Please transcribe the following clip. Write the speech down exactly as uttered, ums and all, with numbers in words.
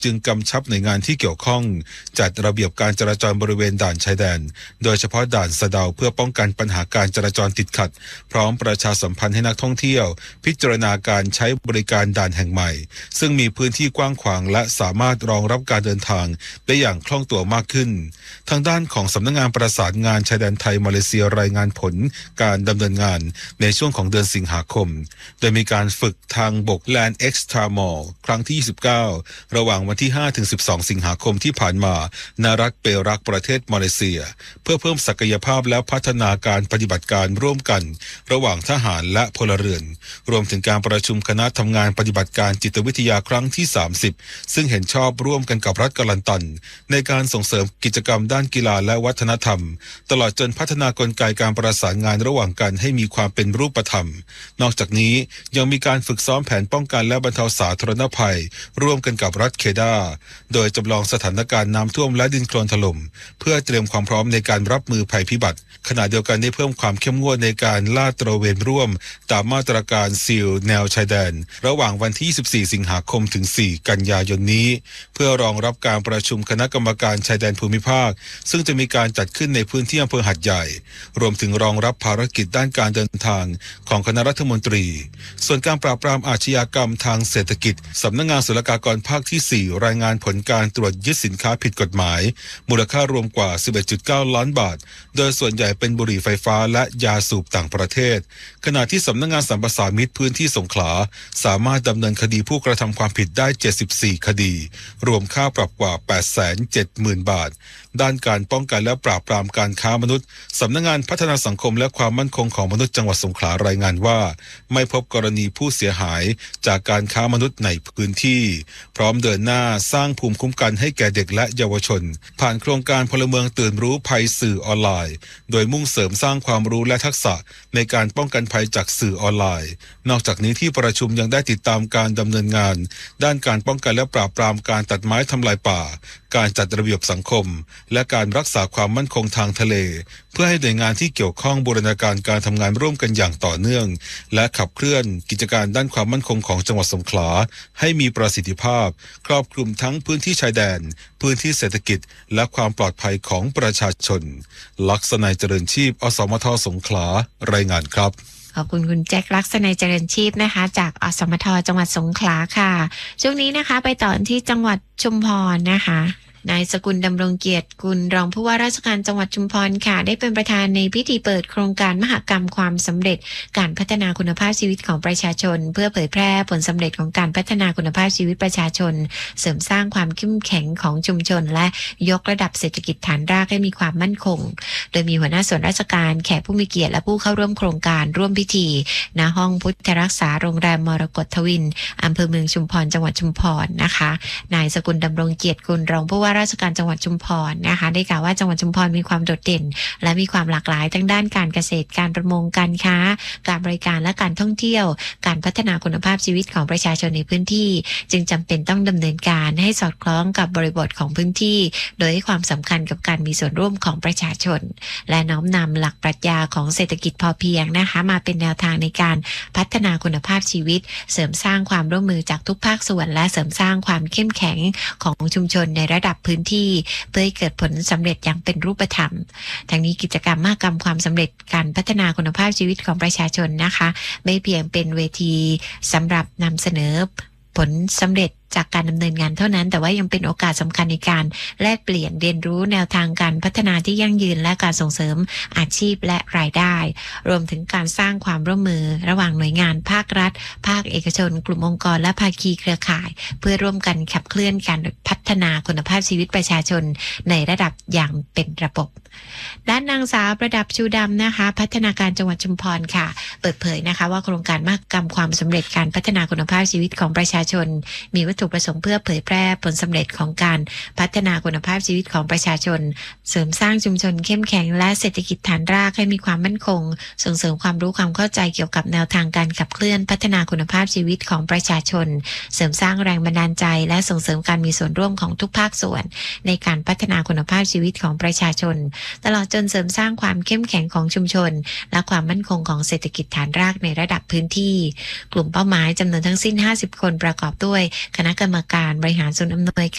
จึงกำชับหน่วยงานที่เกี่ยวข้องจัดระเบียบการจราจรบริเวณด่านชายแดนโดยเฉพาะด่านสะเดาเพื่อป้องกันปัญหาการจราจรติดขัดพร้อมประชาสัมพันธ์ให้นักท่องเที่ยวพิจารณาการใช้บริการด่านแห่งใหม่ซึ่งมีพื้นที่กว้างขวางและสามารถรองรับการเดินทางได้อย่างคล่องตัวมากขึ้นทางด้านของสำนักงานประสานงานชายแดนไทยมาเลเซียรายงานผลการดำเนินงานในช่วงของเดือนสิงหาคมโดยมีการฝึกทางบก Land Extra Mall ครั้งที่ยี่สิบเก้าระหว่างวันที่ห้าถึงสิบสองสิงหาคมที่ผ่านมาณรัฐเปรักประเทศมาเลเซียเพื่อเพิ่มศักยภาพและพัฒนาการปฏิบัติการร่วมกันระหว่างทหารและพลเรือนรวมถึงการประชุมคณะทำงานปฏิบัติการจิตวิทยาครั้งที่สามสิบซึ่งเห็นชอบร่วมกันกับรัฐกาลันตันในการส่งเสริมกิจกรรมด้านกีฬาและวัฒนธรรมตลอดจนพัฒนากลไกการประสานงานระหว่างกันให้มีความเป็นรูปธรรมนอกจากนี้ยังมีการฝึกซ้อมแผนป้องกันและบรรเทาสาธารณภัยร่วมกันกับรัฐเคดาโดยจำลองสถานการณ์น้ำท่วมและดินโคลนถล่มเพื่อเตรียมความพร้อมในการรับมือภัยพิบัติขณะเดียวกันได้เพิ่มความเข้มงวดในการลาดตระเวนร่วมตามมาตรการซีลแนวชายแดนระหว่างวันที่ยี่สิบสี่สิงหาคมถึงสี่กันยายนนี้เพื่อรองรับการประชุมคณะกรรมการชายแดนภูมิภาคซึ่งจะมีการจัดขึ้นในพื้นที่อำเภอหัดใหญ่รวมถึงรองรับภารกิจด้านการเดินทางของคณะรัฐมนตรีส่วนการปราบปรามอาชญากรรมทางเศรษฐกิจสำนักงานศุลกากรภาคที่สี่รายงานผลการตรวจยึดสินค้าผิดกฎหมายมูลค่ารวมกว่า สิบเอ็ดจุดเก้า ล้านบาทโดยส่วนใหญ่เป็นบุหรี่ไฟฟ้าและยาสูบต่างประเทศขณะที่สำนักงานสรรพสามิตพื้นที่สงขลาสามารถดำเนินคดีผู้กระทำความผิดได้เจ็ดสิบสี่คดีรวมค่าปรับกว่า แปดแสนเจ็ดหมื่น บาทด้านการป้องกันและปราบปรามการค้ามนุษย์สำนักงานพัฒนาสังคมและความมั่นคงของมนุษย์จังหวัดสงขลารายงานว่าไม่พบกรณีผู้เสียหายจากการค้ามนุษย์ในพื้นที่พร้อมเดินหน้าสร้างภูมิคุ้มกันให้แก่เด็กและเยาวชนผ่านโครงการพลเมืองตื่นรู้ภัยสื่อออนไลน์โดยมุ่งเสริมสร้างความรู้และทักษะในการป้องกันภัยจากสื่อออนไลน์นอกจากนี้ที่ประชุมยังได้ติดตามการดำเนินงานด้านการป้องกันและปราบปรามการตัดไม้ทำลายป่าการจัดระเบียบสังคมและการรักษาความมั่นคงทางทะเลเพื่อให้หน่วยงานที่เกี่ยวข้องบูรณาการการทำงานร่วมกันอย่างต่อเนื่องและขับเคลื่อนกิจการด้านความมั่นคงของจังหวัดสงขลาให้มีประสิทธิภาพครอบคลุมทั้งพื้นที่ชายแดนพื้นที่เศรษฐกิจและความปลอดภัยของประชาชนลักษณัยเจริญชีพอสมทสงขลารายงานครับขอบคุณคุณแจ็คลักษณัยเจริญชีพนะคะจากอสมทจังหวัดสงขลาค่ะช่วงนี้นะคะไปต่อที่จังหวัดชุมพรนะคะนายสกุลดำรงเกียรติกุลรองผู้ว่าราชการจังหวัดชุมพรค่ะได้เป็นประธานในพิธีเปิดโครงการมหกรรมความสำเร็จการพัฒนาคุณภาพชีวิตของประชาชนเพื่อเผยแพร่ผลสำเร็จของการพัฒนาคุณภาพชีวิตประชาชนเสริมสร้างความเข้มแข็งของชุมชนและยกระดับเศรษฐกิจฐานรากให้มีความมั่นคงโดยมีหัวหน้าส่วนราชการแขกผู้มีเกียรติและผู้เข้าร่วมโครงการร่วมพิธีณห้องพุทธรักษาโรงแรมมรกตทวินอำเภอเมืองชุมพรจังหวัดชุมพรนะคะนายสกุลดำรงเกียรติกุลรองผู้ว่าราชการจังหวัดชุมพรนะคะได้กล่าวว่าจังหวัดชุมพรมีความโดดเด่นและมีความหลากหลายทั้งด้านการเกษตรการประมงการค้าการบริการและการท่องเที่ยวการพัฒนาคุณภาพชีวิตของประชาชนในพื้นที่จึงจำเป็นต้องดำเนินการให้สอดคล้องกับบริบทของพื้นที่โดยให้ความสำคัญกับการมีส่วนร่วมของประชาชนและน้อมนำหลักปรัชญาของเศรษฐกิจพอเพียงนะคะมาเป็นแนวทางในการพัฒนาคุณภาพชีวิตเสริมสร้างความร่วมมือจากทุกภาคส่วนและเสริมสร้างความเข้มแข็งของชุมชนในระดับพื้นที่เพื่อให้เกิดผลสำเร็จอย่างเป็นรูปธรรมทั้งนี้กิจกรรมมหกรรมความสำเร็จการพัฒนาคุณภาพชีวิตของประชาชนนะคะไม่เพียงเป็นเวทีสำหรับนำเสนอผลสำเร็จจากการดำเนินงานเท่านั้นแต่ว่ายังเป็นโอกาสสำคัญในการแลกเปลี่ยนเรียนรู้แนวทางการพัฒนาที่ยั่งยืนและการส่งเสริมอาชีพและรายได้รวมถึงการสร้างความร่วมมือระหว่างหน่วยงานภาครัฐภาคเอกชนกลุ่มองค์กรและภาคีเครือข่ายเพื่อร่วมกันขับเคลื่อนการพัฒนาคุณภาพชีวิตประชาชนในระดับอย่างเป็นระบบด้านนางสาวประดับชูดำนะคะพัฒนาการจังหวัดชุมพรค่ะเปิดเผยนะคะว่าโครงการมหกรรมความสำเร็จการพัฒนาคุณภาพชีวิตของประชาชนมีวัตถุประสงค์เพื่อเผยแพร่ผลสำเร็จของการพัฒนาคุณภาพชีวิตของประชาชนเสริมสร้างชุมชนเข้มแข็งและเศรษฐกิจฐานรากให้มีความมั่นคงส่งเสริมความรู้ความเข้าใจเกี่ยวกับแนวทางการขับเคลื่อนพัฒนาคุณภาพชีวิตของประชาชนเสริมสร้างแรงบันดาลใจและส่งเสริมการมีส่วนร่วมของทุกภาคส่วนในการพัฒนาคุณภาพชีวิตของประชาชนตลอดจนเสริมสร้างความเข้มแข็งของชุมชนและความมั่นคงของเศรษฐกิจฐานรากในระดับพื้นที่กลุ่มเป้าหมายจำนวนทั้งสิ้นห้าสิบคนประกอบด้วยคณะกรรมการบริหารศูนย์อำนวย